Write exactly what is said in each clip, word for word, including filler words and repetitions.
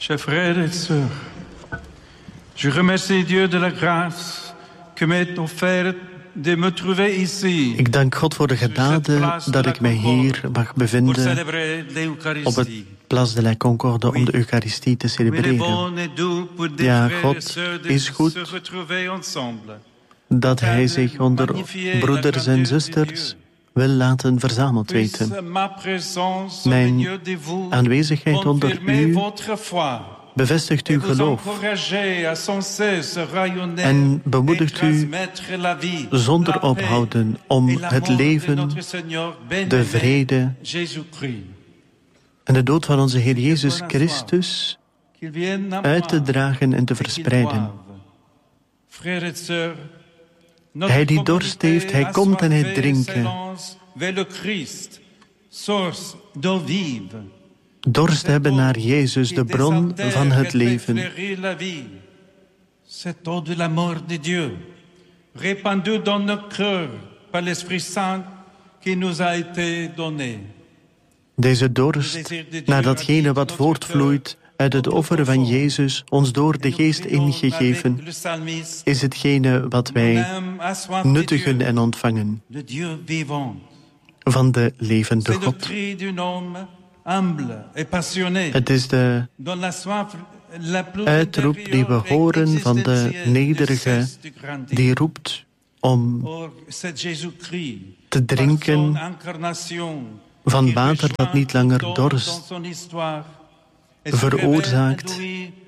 Chers frères et sœurs, je remercie Dieu de la grâce que m'est offerte de me trouver ici. Ik dank God voor de genade dat ik mij hier mag bevinden op het Place de la Concorde om de Eucharistie te celebreren. Ja, God is goed dat Hij zich onder broeders en zusters wil laten verzameld weten. Mijn aanwezigheid onder u bevestigt uw geloof en bemoedigt u zonder ophouden om het leven, de vrede en de dood van onze Heer Jezus Christus uit te dragen en te verspreiden. Hij die dorst heeft, hij komt en hij drinken. Dorst hebben naar Jezus, de bron van het leven. Deze dorst naar datgene wat voortvloeit uit het offer van Jezus, ons door de Geest ingegeven, is hetgene wat wij nuttigen en ontvangen van de levende God. Het is de uitroep die we horen van de nederige, die roept om te drinken van water dat niet langer dorst veroorzaakt.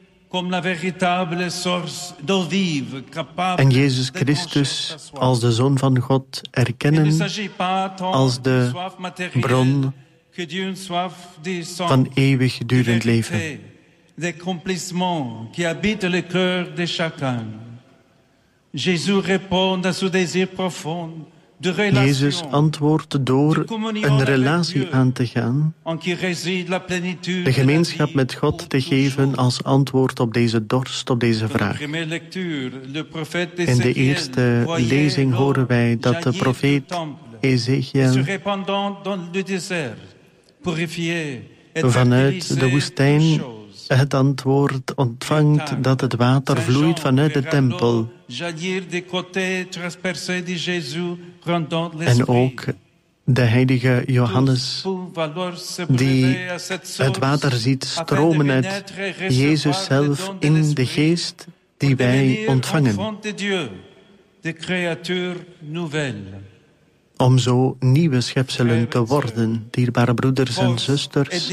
En Jezus Christus als de Zoon van God erkennen als de bron van eeuwigdurend leven. Jezus antwoordt door een relatie aan te gaan, de gemeenschap met God te geven als antwoord op deze dorst, op deze vraag. In de eerste lezing horen wij dat de profeet Ezechiel vanuit de woestijn het antwoord ontvangt dat het water vloeit vanuit de tempel. En ook de heilige Johannes, die het water ziet stromen uit Jezus zelf in de geest die wij ontvangen. Om zo nieuwe schepselen te worden, dierbare broeders en zusters.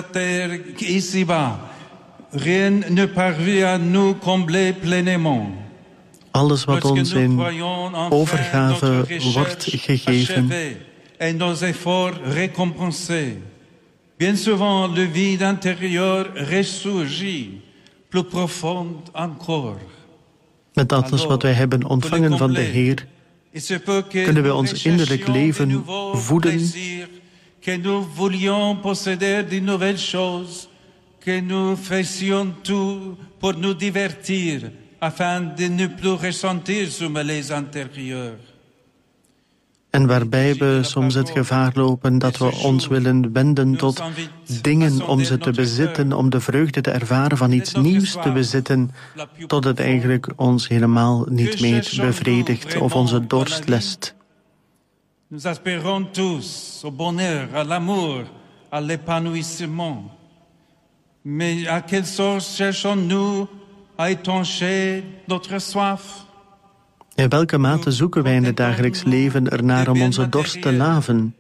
Rien ne parvient à nous combler pleinement. Alles wat ons in overgave wordt gegeven. Et nos efforts récompensés. Bien souvent le vide intérieur ressurgit, plus profond encore. Met alles wat wij hebben ontvangen van de Heer, kunnen we ons innerlijk leven voeden. Que nous voulions posséder de nouvelles choses. Que nous fassions tout pour nous divertir, afin de ne plus ressentir ce malaise intérieur. En waarbij we soms het gevaar lopen dat we ons willen wenden tot dingen om ze te bezitten, om de vreugde te ervaren van iets nieuws te bezitten, tot het eigenlijk ons helemaal niet meer bevredigt of onze dorst lest. Nous aspirons tous au bonheur, à l'amour, à l'épanouissement. Mais à quelle source cherchons-nous à étancher notre soif? In welke mate zoeken wij in het dagelijks leven ernaar om onze dorst te laven,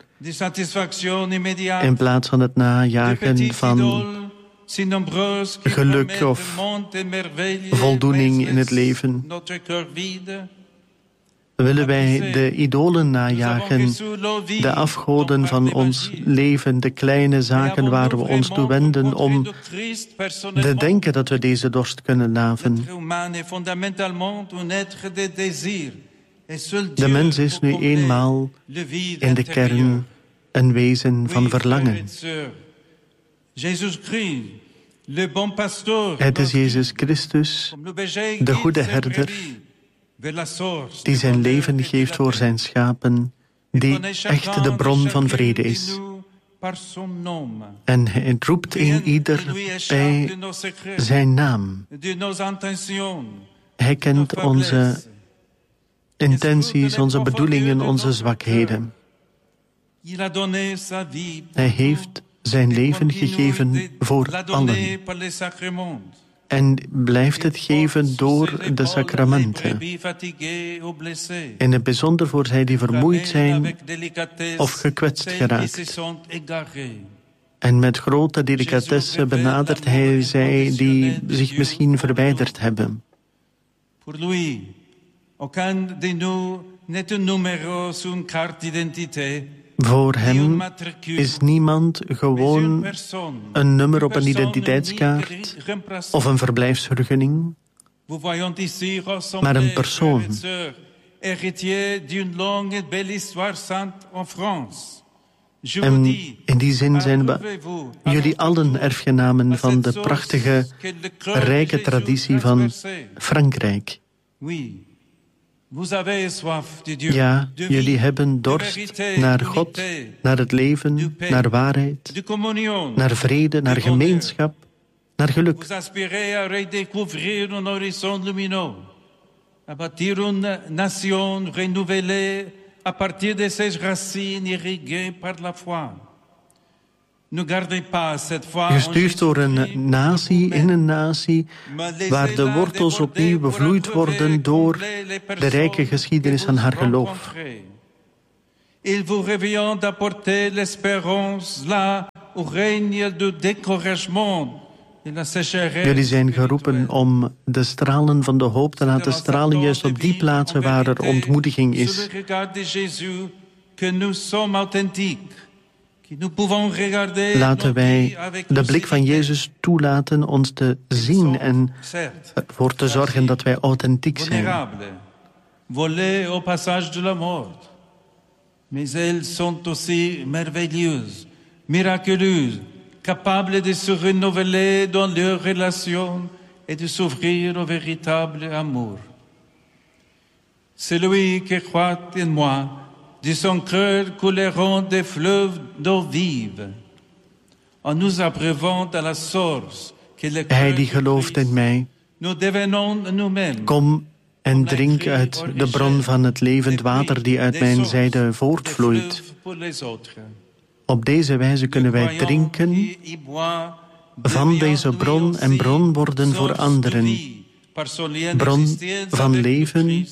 in plaats van het najagen van geluk of voldoening in het leven? Willen wij de idolen najagen, de afgoden van ons leven, de kleine zaken waar we ons toe wenden om te denken dat we deze dorst kunnen laven? De mens is nu eenmaal in de kern een wezen van verlangen. Het is Jezus Christus, de goede herder, die zijn leven geeft voor zijn schapen, die echt de bron van vrede is. En hij roept in ieder bij zijn naam. Hij kent onze intenties, onze bedoelingen, onze zwakheden. Hij heeft zijn leven gegeven voor allen. En blijft het geven door de sacramenten. In het bijzonder voor zij die vermoeid zijn of gekwetst geraakt. En met grote delicatesse benadert hij zij die zich misschien verwijderd hebben. Voor lui, aucun de nous n'est un numéro sur une carte d'identité. Voor hem is niemand gewoon een nummer op een identiteitskaart of een verblijfsvergunning, maar een persoon. En in die zin zijn we jullie allen erfgenamen van de prachtige, rijke traditie van Frankrijk. Ja, jullie hebben dorst naar God, naar het leven, naar waarheid, naar vrede, naar gemeenschap, naar geluk. À bâtir une nation renouvelée à partir de ses racines irriguées par la foi. Gestuurd door een natie in een natie waar de wortels opnieuw bevloeid worden door de rijke geschiedenis van haar geloof. Il vous revient d'apporter l'espérance là où règne le découragement. Jullie zijn geroepen om de stralen van de hoop te laten stralen juist op die plaatsen waar er ontmoediging is. Laten wij de blik van Jezus toelaten ons te zien en ervoor te zorgen dat wij authentiek zijn. Volés au passage de la mort. Mais elles sont aussi merveilleuses, miraculeuses, capables de se renouveler dans leurs relations et de s'ouvrir au véritable amour. Celui qui croit en moi, de son cœur couleront des fleuves d'eau vive. En nous abreuvant à la source que le cœur. Hij die gelooft in mij, kom en drink uit de bron van het levend water die uit mijn zijde voortvloeit. Op deze wijze kunnen wij drinken van deze bron en bron worden voor anderen. Bron van leven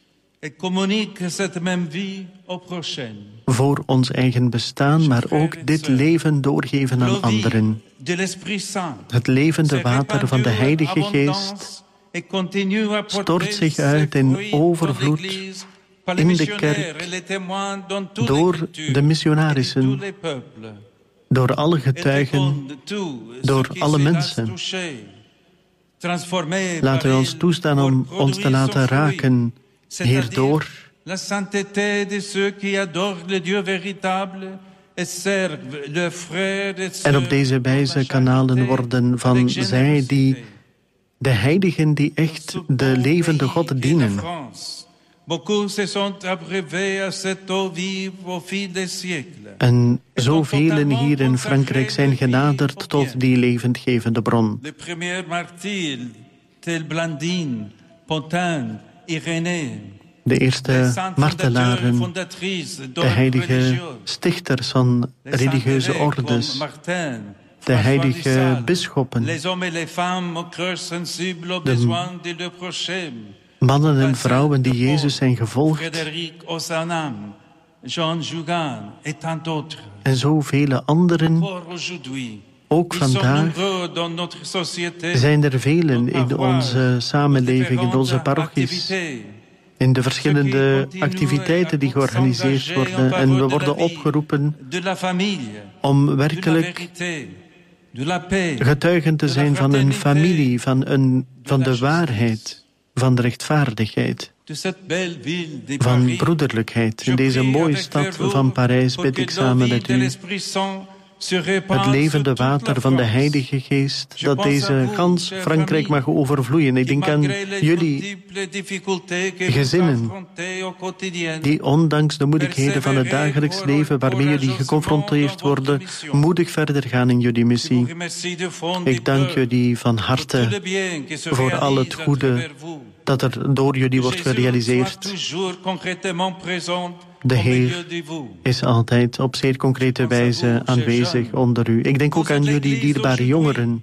voor ons eigen bestaan, maar ook dit leven doorgeven aan anderen. Het levende water van de Heilige Geest stort zich uit in overvloed in de kerk, door de missionarissen, door alle getuigen, door alle mensen. Laten we ons toestaan om ons te laten raken hierdoor. En op deze wijze kanalen worden van zij die de heiligen die echt de levende God dienen. En zoveel hier in Frankrijk zijn genaderd tot die levendgevende bron. De eerste martelaren, de heilige stichters van religieuze ordes, de heilige bisschoppen, de mannen en vrouwen die Jezus zijn gevolgd, en zoveel anderen. Ook vandaag zijn er velen in onze samenleving, in onze parochies, in de verschillende activiteiten die georganiseerd worden. En we worden opgeroepen om werkelijk getuigen te zijn van een familie, van, een, van de waarheid, van de rechtvaardigheid, van broederlijkheid. In deze mooie stad van Parijs bid ik samen met u het levende water van de Heilige Geest, dat deze gans Frankrijk mag overvloeien. Ik denk aan jullie gezinnen, die ondanks de moeilijkheden van het dagelijks leven waarmee jullie geconfronteerd worden, moedig verder gaan in jullie missie. Ik dank jullie van harte voor al het goede dat er door jullie wordt gerealiseerd. De Heer is altijd op zeer concrete wijze aanwezig onder u. Ik denk ook aan jullie dierbare jongeren.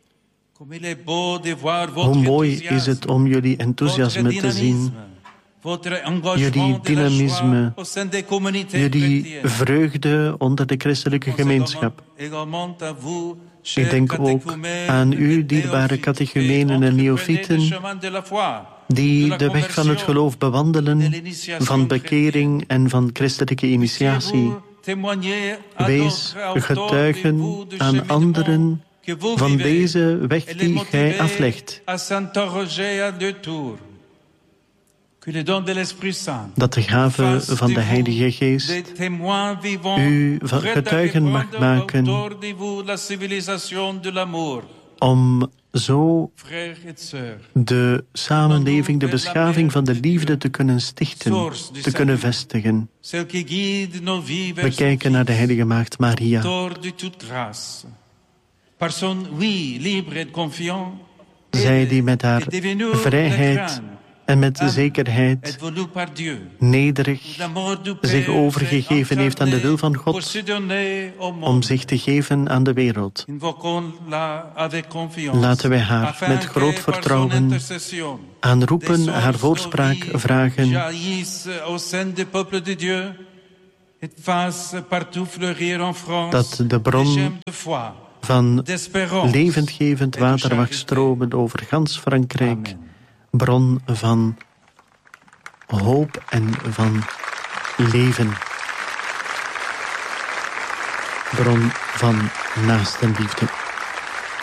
Hoe mooi is het om jullie enthousiasme te zien, jullie dynamisme, jullie vreugde onder de christelijke gemeenschap. Ik denk ook aan u, dierbare catechumenen en neofieten, die de weg van het geloof bewandelen, van bekering en van christelijke initiatie. Wees getuigen aan anderen van deze weg die gij aflegt. Dat de gave van de Heilige Geest u getuigen mag maken om zo de samenleving, de beschaving van de liefde te kunnen stichten, te kunnen vestigen. We kijken naar de Heilige Maagd Maria. Zij die met haar vrijheid en met zekerheid nederig zich overgegeven heeft aan de wil van God om zich te geven aan de wereld. Laten wij haar met groot vertrouwen aanroepen, haar voorspraak vragen, dat de bron van levendgevend water mag stromen over gans Frankrijk. Bron van hoop en van leven. Bron van naastenliefde.